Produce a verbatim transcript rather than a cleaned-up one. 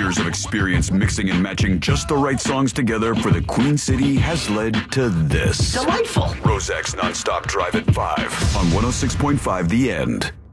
years of experience mixing and matching just the right songs together for the Queen City has led to this. Delightful. Rozak's Nonstop Drive at five on one oh six point five The End.